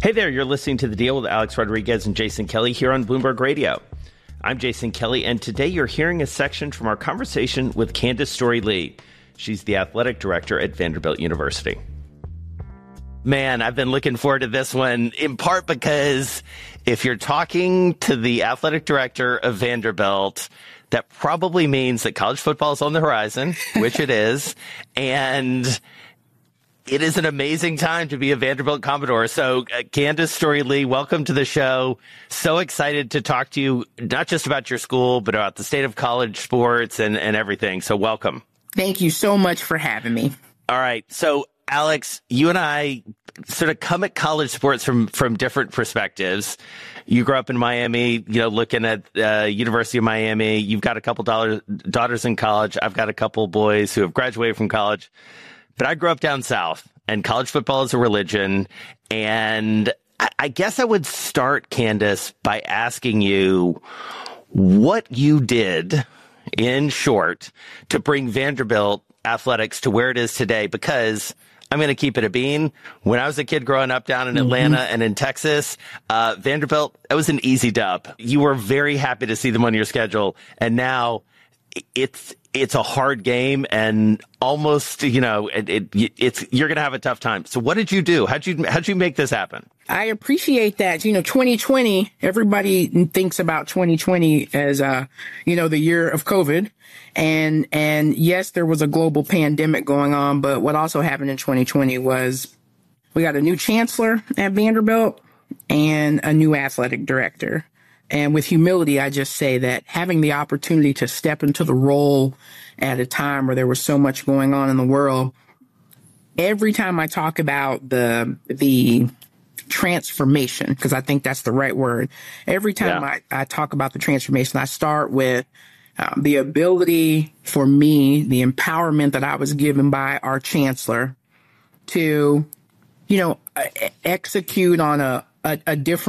Hey there, you're listening to The Deal with Alex Rodriguez and Jason Kelly here on Bloomberg Radio. I'm Jason Kelly, and today you're hearing a section from our conversation with Candace Storey-Lee. She's the athletic director at Vanderbilt University. Man, I've been looking forward to this one, in part because if you're talking to the athletic director of Vanderbilt, that probably means that college football is on the horizon, which it is, and it is an amazing time to be a Vanderbilt Commodore. So, Candace Storey-Lee, welcome to the show. So excited to talk to you, not just about your school, but about the state of college sports and everything. So welcome. Thank you so much for having me. All right. So, Alex, you and I sort of come at college sports from different perspectives. You grew up in Miami, looking at University of Miami. You've got a couple daughters in college. I've got a couple boys who have graduated from college. But I grew up down south, and college football is a religion. And I guess I would start, Candace, by asking you what you did, in short, to bring Vanderbilt athletics to where it is today. Because I'm going to keep it a bean. When I was a kid growing up down in Atlanta and in Texas, Vanderbilt, it was an easy dub. You were very happy to see them on your schedule. And now it's a hard game, and almost, you're going to have a tough time. So what did you do? How'd you make this happen? I appreciate that. 2020, everybody thinks about 2020 as, the year of COVID. And yes, there was a global pandemic going on, but what also happened in 2020 was we got a new chancellor at Vanderbilt and a new athletic director. And with humility, I just say that having the opportunity to step into the role at a time where there was so much going on in the world, every time I talk about the transformation, because I think that's the right word, every time I talk about the transformation, I start with the ability for me, the empowerment that I was given by our chancellor to, execute on a different